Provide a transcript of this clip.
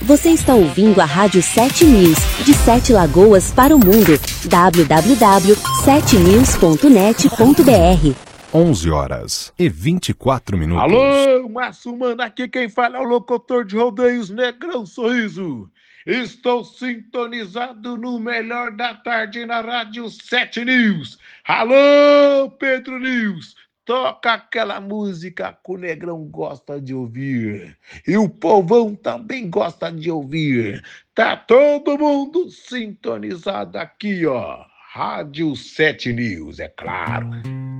Você está ouvindo a Rádio 7 News, de 7 Lagoas para o mundo. www.7news.net.br 11h24. Alô, Massumano, aqui quem fala é o locutor de rodeios Negrão Sorriso. Estou sintonizado no melhor da tarde na Rádio 7 News. Alô, Pedro News, toca aquela música que o Negrão gosta de ouvir. E o povão também gosta de ouvir. Tá todo mundo sintonizado aqui, ó. Rádio 7 News, é claro.